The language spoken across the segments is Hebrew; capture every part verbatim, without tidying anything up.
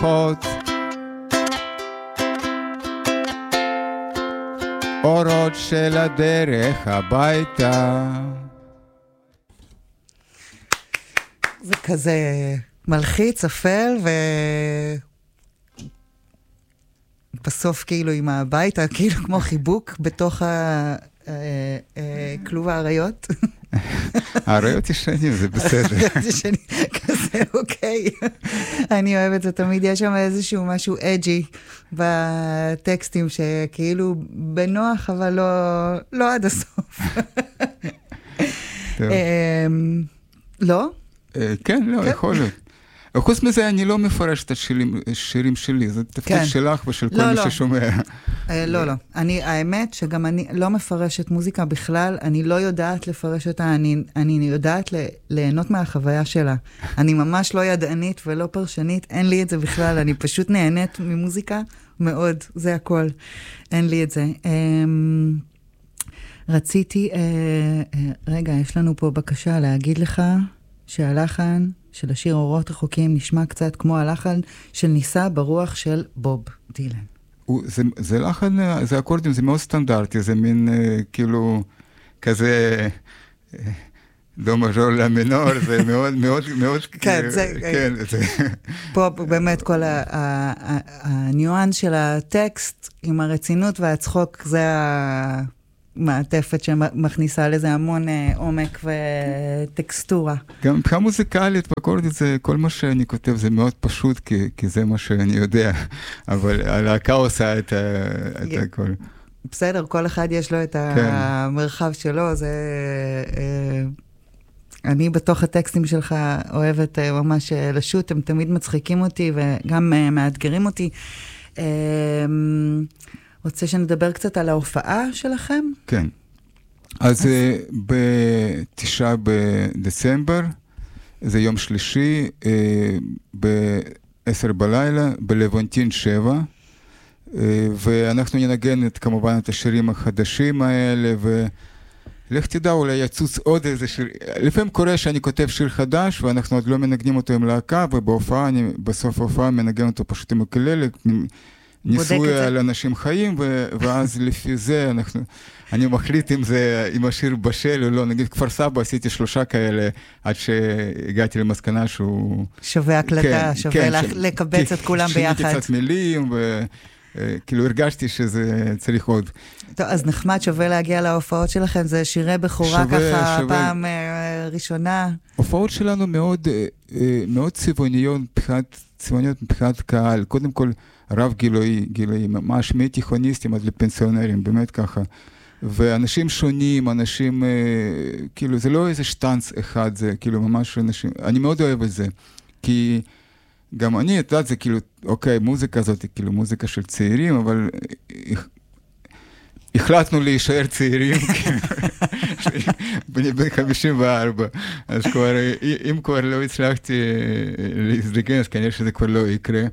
דקות, אורות של הדרך הביתה. זה כזה מלחיץ, אפל, ובסוף כאילו עם הביתה, כאילו כמו חיבוק בתוך כלוב האריות. האריות ישנים, זה בסדר. האריות ישנים, כזה, אוקיי. אני אוהבת זה, תמיד יש שם איזשהו משהו אג'י בטקסטים, שכאילו בנוח, אבל לא עד הסוף. לא? כן, לא, יכול להיות. חוץ מזה, אני לא מפרש את השירים שלי, זה תפקיד שלך ושל כל מי ששומע. לא, לא. האמת שגם אני לא מפרשת מוזיקה בכלל, אני לא יודעת לפרש אותה, אני יודעת ליהנות מהחוויה שלה. אני ממש לא ידענית ולא פרשנית, אין לי את זה בכלל, אני פשוט נהנית ממוזיקה מאוד, זה הכל. אין לי את זה. רציתי, רגע, יש לנו פה בקשה להגיד לך שהלחן של השיר אורות רחוקים נשמע קצת כמו הלחן של ניסה ברוח של בוב דילן. זה, זה לחן, זה אקורדים, זה מאוד סטנדרטי, זה מין כאילו כזה דו מז'ור למינור, זה מאוד מאוד מאוד כן, זה, כן, זה פה באמת כל הניואנס של הטקסט עם הרצינות והצחוק, זה ה... מעטפת שמכניסה לזה המון עומק וטקסטורה. גם מבחינה מוזיקלית, באקורדית, זה כל מה שאני כותב, זה מאוד פשוט, כי, כי זה מה שאני יודע, אבל הלהקה עושה את, את הכל. בסדר, כל אחד יש לו את המרחב שלו, זה... אני בתוך הטקסטים שלך אוהבת ממש לשוט, הם תמיד מצחיקים אותי וגם מאתגרים אותי. רוצה שנדבר קצת על ההופעה שלכם? כן. אז בתשעה בדצמבר, זה יום שלישי, בעשר בלילה, בלוונטין שבע, ואנחנו ננגן את, כמובן את השירים החדשים האלה, ולך תדע, אולי יצוץ עוד איזה שיר. לפעמים קורה שאני כותב שיר חדש, ואנחנו עוד לא מנגנים אותו עם להקה, ובהופעה, אני בסוף ההופעה מנגן אותו פשוט עם הקללה, ניסוי על אנשים חיים, ואז לפי זה אנחנו, אני מחליט אם זה, אם השיר בשל או לא, נגיד כפר סבא עשיתי שלושה כאלה, עד שהגעתי למסקנה שהוא... שווה הקלטה, שווה לקבץ את כולם ביחד. שיניתי קצת מילים, וכאילו הרגשתי שזה צריך עוד. טוב, אז נחמד, שווה להגיע להופעות שלכם, זה שירי בחורה ככה, פעם ראשונה. הופעות שלנו מאוד, מאוד צבעוניות, צבעוניות מבחינת קהל, קודם כל, רב גילוי, גילוי, ממש מתיכוניסטים עד לפנסיונרים, באמת ככה. ואנשים שונים, אנשים, אה, כאילו, זה לא איזה שטנץ אחד, זה כאילו ממש אנשים, אני מאוד אוהב את זה, כי גם אני, את יודעת, זה כאילו, אוקיי, מוזיקה הזאת, כאילו, מוזיקה של צעירים, אבל החלטנו להישאר צעירים, בני בן חמישים וארבע, אז כבר, אם כבר לא הצלחתי להזדקן, אז כנראה שזה כבר לא יקרה,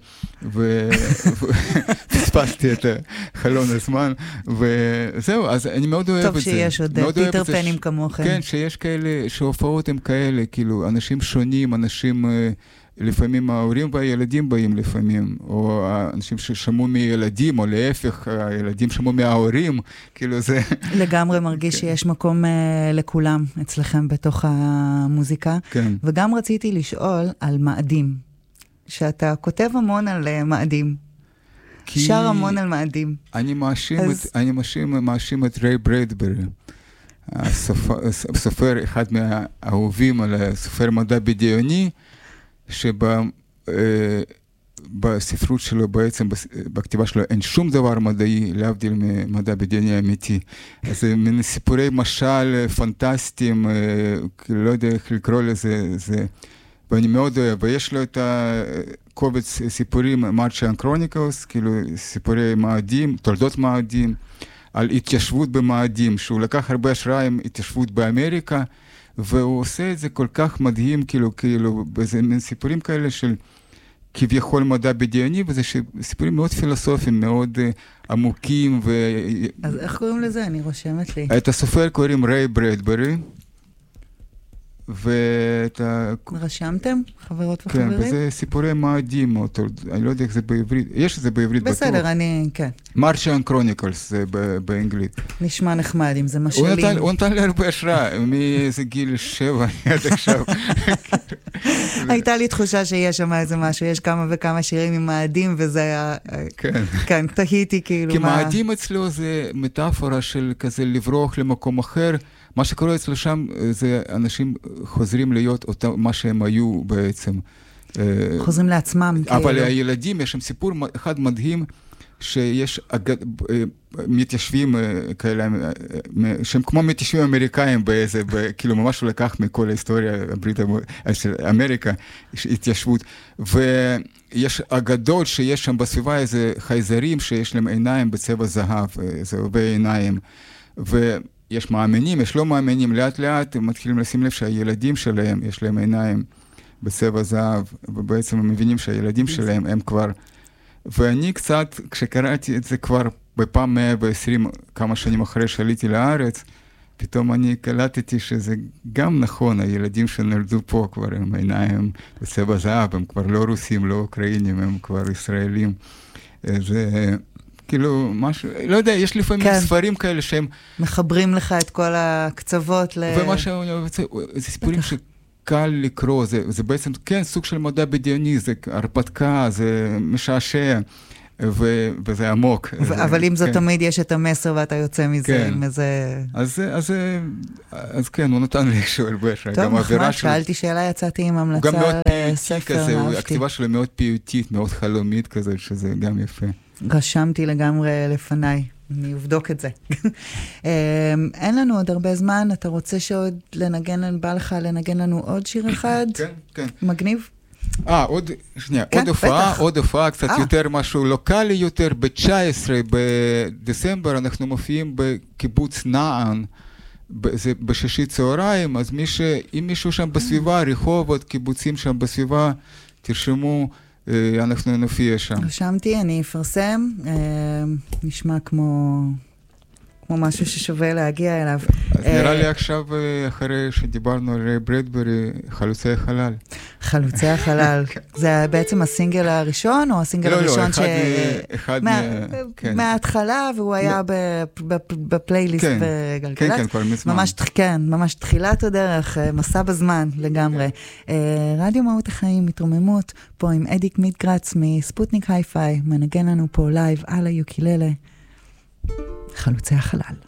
ופספסתי את חלון הזמן, וזהו, אז אני מאוד אוהב את זה. טוב שיש עוד פיטר פנים כמוכם. כן, שיש כאלה, שהופעות הם כאלה, כאילו, אנשים שונים, אנשים... לפעמים ההורים והילדים באים לפעמים, או האנשים ששמעו מילדים, או להפך, הילדים שמעו מההורים, כאילו זה... לגמרי מרגיש שיש מקום uh, לכולם אצלכם בתוך המוזיקה. כן. וגם רציתי לשאול על מאדים, שאתה כותב המון על uh, מאדים. כי... שר המון על מאדים. אני מאשים, אז... את, אני מאשים, מאשים את ריי ברדברי, הסופר, הסופר, אחד מהאהובים על הסופר מדע בדיוני, שבספרות שלו, בעצם בכתיבה שלו, אין שום דבר מדעי, להבדיל ממדע בדיוני אמיתי. אז זה מין סיפורי משל פנטסטיים, לא יודע איך לקרוא לזה, זה, ואני מאוד אוהב, ויש לו את הקובץ סיפורים, מרצ'יאן קרוניקלס, כאילו סיפורי מאדים, תולדות מאדים, על התיישבות במאדים, שהוא לקח הרבה השראה עם התיישבות באמריקה, והוא עושה את זה כל כך מדהים, כאילו, כאילו, זה מין סיפורים כאלה של כביכול מדע בדיוני, וזה סיפורים מאוד פילוסופיים, מאוד uh, עמוקים. ו... אז איך קוראים לזה? אני רושמת לי. את הסופר קוראים ריי ברדברי, ואת ה... רשמתם, חברות וחברים? כן, וזה סיפורי מאדים, אני לא יודע איך זה בעברית, יש את זה בעברית בטוח. בסדר, אני, כן. מרשיאן קרוניקלס, זה באנגלית. נשמע נחמד, אם זה משלים. הוא נתן לי הרבה השראה, מאיזה גיל שבע, עד עכשיו. הייתה לי תחושה שיש שם איזה משהו, יש כמה וכמה שירים עם מאדים, וזה היה... כן. כן, תהיתי כאילו כי מה... מאדים אצלו זה מטאפורה של כזה לברוח למקום אחר, מה שקורה אצלו שם זה אנשים חוזרים להיות אותם, מה שהם היו בעצם. חוזרים לעצמם. אבל כאילו. הילדים, יש שם סיפור אחד מדהים, שיש אגד... מתיישבים כאלה, שהם כמו מתיישבים אמריקאים באיזה, כאילו ממש לקח מכל ההיסטוריה הברית, של אמריקה, התיישבות, ויש אגדות שיש שם בסביבה איזה חייזרים שיש להם עיניים בצבע זהב, איזה הרבה עיניים, ויש מאמינים, יש לא מאמינים, לאט לאט הם מתחילים לשים לב שהילדים שלהם, יש להם עיניים בצבע זהב, ובעצם הם מבינים שהילדים שלהם הם כבר, ואני קצת, כשקראתי את זה כבר בפעם מאה ועשרים, כמה שנים אחרי שעליתי לארץ, פתאום אני קלטתי שזה גם נכון, הילדים שנולדו פה כבר עם עיניים בצבע זהב, הם כבר לא רוסים, לא אוקראינים, הם כבר ישראלים. זה כאילו משהו, לא יודע, יש לפעמים כן. ספרים כאלה שהם... מחברים לך את כל הקצוות ל... ומה שאני רוצה, זה סיפורים ש... קל לקרוא, זה, זה בעצם כן סוג של מדע בדיוני, זה הרפתקה, זה משעשע, ו, וזה עמוק. ו- זה, אבל אם זו כן. תמיד יש את המסר ואתה יוצא מזה כן. עם איזה... אז, אז, אז כן, הוא נתן לי שואל בשע. טוב, מחמד, שאלתי שאלה, יצאתי עם המלצה לספר. הוא גם מאוד פיוטי כזה, הוא, הכתיבה שלו מאוד פיוטית, מאוד חלומית כזה, שזה גם יפה. רשמתי לגמרי לפניי. אני אבדוק את זה. אין לנו עוד הרבה זמן, אתה רוצה שעוד לנגן, בא לך לנגן לנו עוד שיר אחד? כן, כן. מגניב? אה, עוד, שנייה, עוד הופעה, עוד הופעה, קצת יותר משהו לוקלי יותר, ב-תשע עשרה בדצמבר אנחנו מופיעים בקיבוץ נען, זה בשישי צהריים, אז מי ש... אם מישהו שם בסביבה, רחובות, קיבוצים שם בסביבה, תרשמו, אנחנו נופיע שם. רשמתי, אני אפרסם, נשמע כמו, כמו משהו ששווה להגיע אליו. אז נראה לי עכשיו, אחרי שדיברנו על ריי ברדברי, חלוצי החלל. חלוצי החלל. זה בעצם הסינגל הראשון, או הסינגל הראשון ש... לא, לא, אחד מה... מההתחלה, והוא היה בפלייליסט בגלגלצ. כן, כן, כבר מזמן. כן, ממש תחילת הדרך, מסע בזמן לגמרי. רדיו מהות החיים, התרוממות, פה עם אדיק מיטגרץ מספוטניק היי-פיי, מנגן לנו פה לייב על היוקיללה. חלוצי החלל.